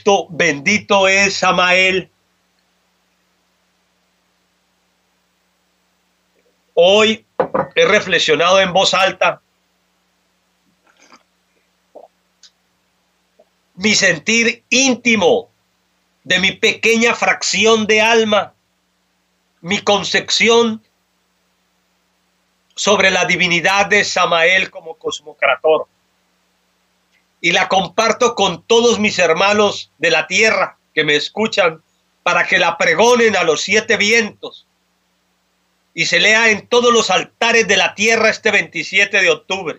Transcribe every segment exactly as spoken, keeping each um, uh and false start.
texto, bendito es Samael, hoy he reflexionado en voz alta mi sentir íntimo de mi pequeña fracción de alma, mi concepción sobre la divinidad de Samael como cosmocrator. Y la comparto con todos mis hermanos de la tierra que me escuchan para que la pregonen a los siete vientos y se lea en todos los altares de la tierra este veintisiete de octubre.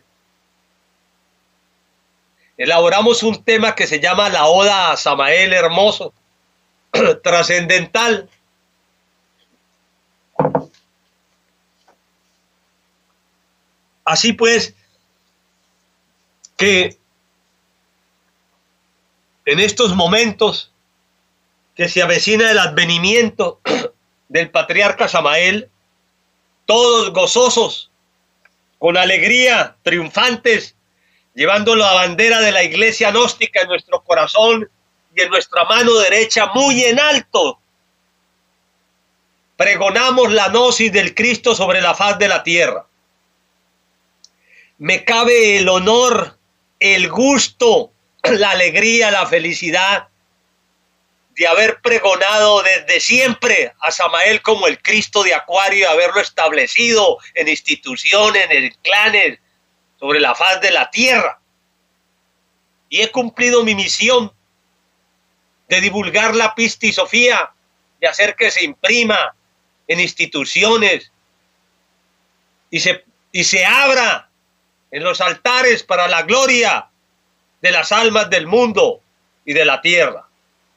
Elaboramos un tema que se llama la Oda a Samael hermoso, trascendental. Así pues, que en estos momentos que se avecina el advenimiento del patriarca Samael, todos gozosos, con alegría, triunfantes, llevando la bandera de la iglesia gnóstica en nuestro corazón y en nuestra mano derecha muy en alto, pregonamos la gnosis del Cristo sobre la faz de la tierra. Me cabe el honor, el gusto, la alegría, la felicidad de haber pregonado desde siempre a Samael como el Cristo de Acuario, haberlo establecido en instituciones, en clanes, sobre la faz de la tierra. Y he cumplido mi misión de divulgar la pistisofía, de hacer que se imprima en instituciones y se, y se abra en los altares para la gloria de las almas del mundo y de la tierra.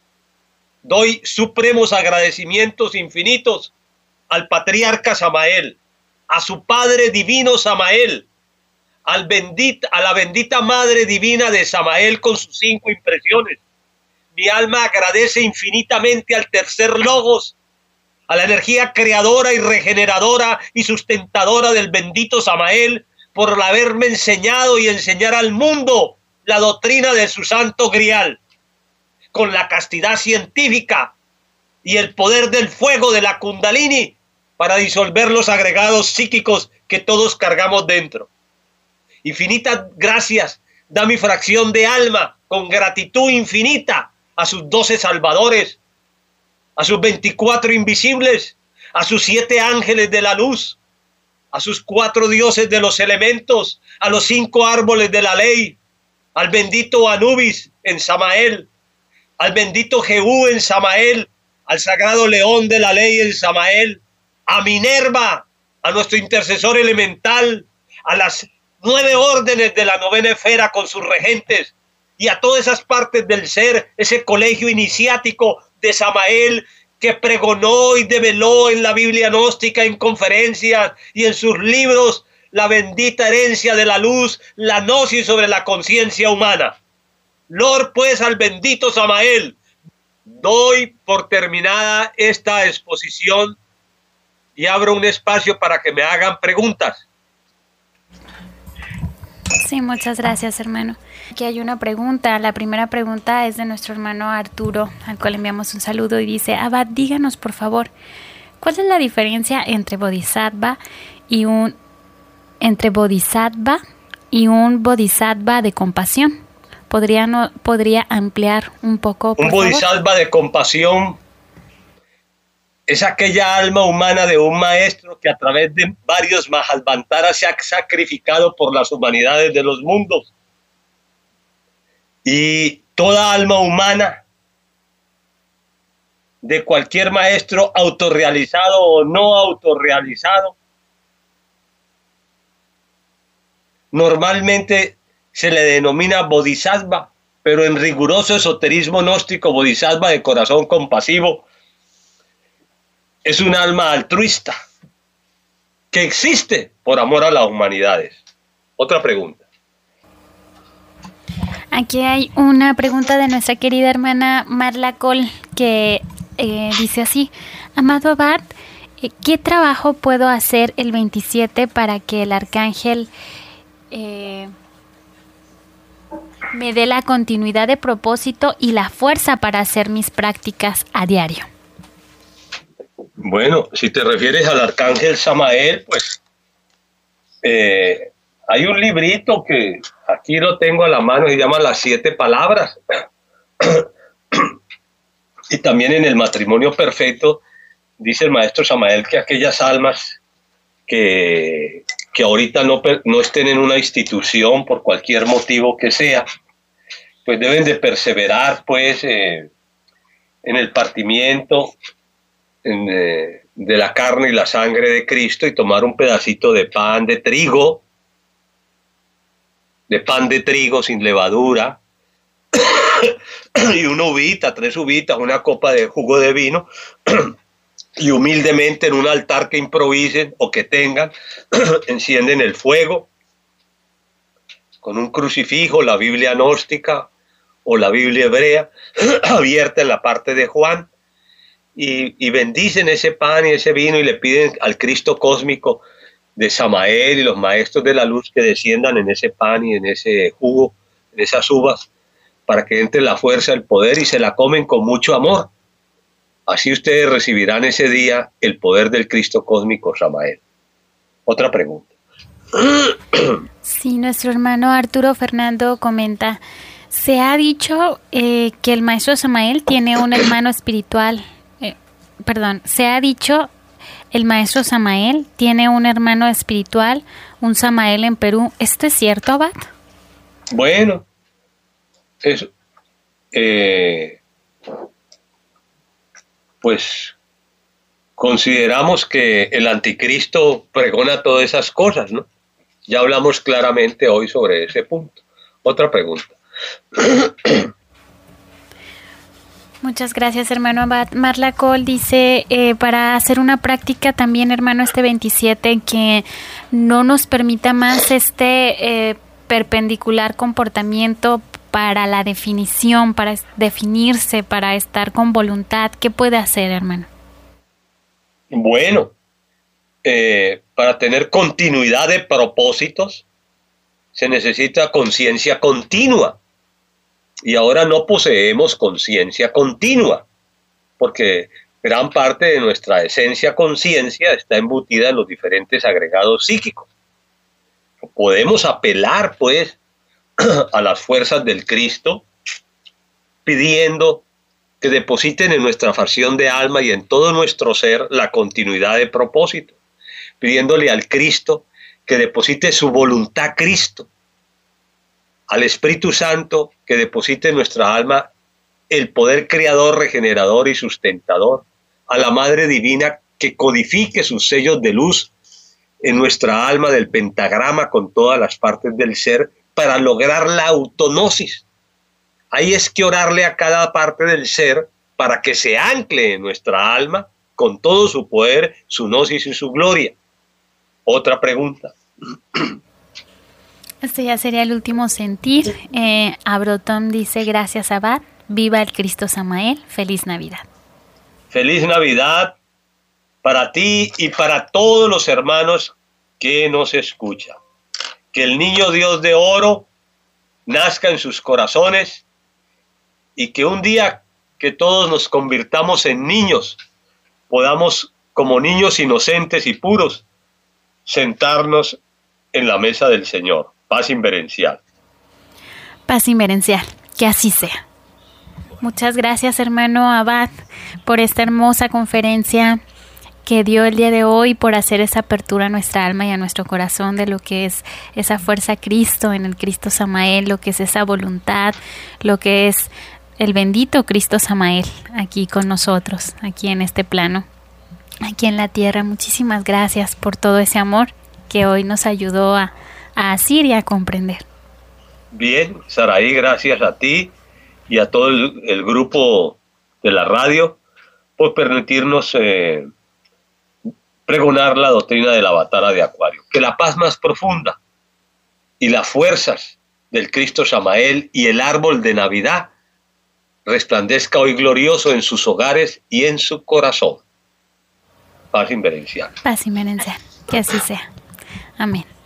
Doy supremos agradecimientos infinitos al patriarca Samael, a su Padre Divino Samael, al bendita, a la bendita Madre Divina de Samael con sus cinco impresiones. Mi alma agradece infinitamente al tercer Logos, a la energía creadora y regeneradora y sustentadora del bendito Samael, por haberme enseñado y enseñar al mundo la doctrina de su santo grial, con la castidad científica y el poder del fuego de la Kundalini para disolver los agregados psíquicos que todos cargamos dentro. Infinitas gracias da mi fracción de alma con gratitud infinita a sus doce salvadores, a sus veinticuatro invisibles, a sus siete ángeles de la luz, a sus cuatro dioses de los elementos, a los cinco árboles de la ley, al bendito Anubis en Samael, al bendito Jehú en Samael, al sagrado león de la ley en Samael, a Minerva, a nuestro intercesor elemental, a las nueve órdenes de la novena esfera con sus regentes y a todas esas partes del ser, ese colegio iniciático de Samael que pregonó y develó en la Biblia gnóstica, en conferencias y en sus libros la bendita herencia de la luz, la gnosis sobre la conciencia humana. Lord, pues, al bendito Samael. Doy por terminada esta exposición y abro un espacio para que me hagan preguntas. Sí, muchas gracias, hermano. Aquí hay una pregunta. La primera pregunta es de nuestro hermano Arturo, al cual enviamos un saludo y dice: Abad, díganos por favor, ¿cuál es la diferencia entre bodhisattva y un entre bodhisattva y un bodhisattva de compasión? ¿Podría, no, ¿Podría ampliar un poco, por Un bodhisattva favor? de compasión es aquella alma humana de un maestro que a través de varios Mahavantaras se ha sacrificado por las humanidades de los mundos. Y toda alma humana de cualquier maestro autorrealizado o no autorrealizado, normalmente se le denomina bodhisattva, pero en riguroso esoterismo gnóstico, bodhisattva de corazón compasivo es un alma altruista que existe por amor a las humanidades. Otra pregunta. Aquí hay una pregunta de nuestra querida hermana Marla Col que eh, dice así: Amado Abad, ¿qué trabajo puedo hacer el veintisiete para que el arcángel eh, me dé la continuidad de propósito y la fuerza para hacer mis prácticas a diario. Bueno, si te refieres al arcángel Samael, pues eh, hay un librito que aquí lo tengo a la mano, se llama Las Siete Palabras. Y también en el Matrimonio Perfecto dice el maestro Samael que aquellas almas que, que ahorita no, no estén en una institución por cualquier motivo que sea, pues deben de perseverar pues eh, en el partimiento en, eh, de la carne y la sangre de Cristo y tomar un pedacito de pan de trigo, de pan de trigo sin levadura, y una uvita, tres uvitas, una copa de jugo de vino, y humildemente en un altar que improvisen o que tengan, encienden el fuego con un crucifijo, la Biblia gnóstica o la Biblia hebrea, abierta en la parte de Juan, y, y bendicen ese pan y ese vino y le piden al Cristo cósmico de Samael y los maestros de la luz que desciendan en ese pan y en ese jugo, en esas uvas, para que entre la fuerza, el poder, y se la comen con mucho amor. Así ustedes recibirán ese día el poder del Cristo cósmico Samael. Otra pregunta. Sí, nuestro hermano Arturo Fernando comenta, se ha dicho eh, que el maestro Samael tiene un hermano espiritual, eh, perdón, se ha dicho el maestro Samael tiene un hermano espiritual, un Samael en Perú. ¿Esto es cierto, Abad? Bueno, eso, eh, pues consideramos que el anticristo pregona todas esas cosas, ¿no? Ya hablamos claramente hoy sobre ese punto. Otra pregunta. Muchas gracias, hermano Abad. Marla Cole dice, eh, para hacer una práctica también, hermano, este veintisiete, que no nos permita más este eh, perpendicular comportamiento para la definición, para definirse, para estar con voluntad. ¿Qué puede hacer, hermano? Bueno, eh, para tener continuidad de propósitos se necesita conciencia continua. Y ahora no poseemos conciencia continua, porque gran parte de nuestra esencia conciencia está embutida en los diferentes agregados psíquicos. Podemos apelar, pues, a las fuerzas del Cristo, pidiendo que depositen en nuestra fracción de alma y en todo nuestro ser la continuidad de propósito, pidiéndole al Cristo que deposite su voluntad Cristo, al Espíritu Santo que deposite en nuestra alma el poder creador, regenerador y sustentador, a la Madre Divina que codifique sus sellos de luz en nuestra alma del pentagrama con todas las partes del ser para lograr la autognosis. Ahí es que orarle a cada parte del ser para que se ancle en nuestra alma con todo su poder, su gnosis y su gloria. Otra pregunta. Este ya sería el último sentir. Eh, Abrotom dice, gracias Abad, viva el Cristo Samael, feliz Navidad. Feliz Navidad para ti y para todos los hermanos que nos escuchan. Que el niño Dios de oro nazca en sus corazones y que un día que todos nos convirtamos en niños, podamos, como niños inocentes y puros, sentarnos en la mesa del Señor. Paz inverencial. Paz inverencial, que así sea. Muchas gracias, hermano Abad, por esta hermosa conferencia que dio el día de hoy, por hacer esa apertura a nuestra alma y a nuestro corazón de lo que es esa fuerza Cristo en el Cristo Samael, lo que es esa voluntad, lo que es el bendito Cristo Samael aquí con nosotros, aquí en este plano, aquí en la tierra. Muchísimas gracias por todo ese amor que hoy nos ayudó a a asir y a comprender. Bien, Saraí, gracias a ti y a todo el, el grupo de la radio por permitirnos eh, pregonar la doctrina de la batalla de Acuario. Que la paz más profunda y las fuerzas del Cristo Samael y el árbol de Navidad resplandezca hoy glorioso en sus hogares y en su corazón. Paz inverencial. Paz inverencial, que así sea. Amén.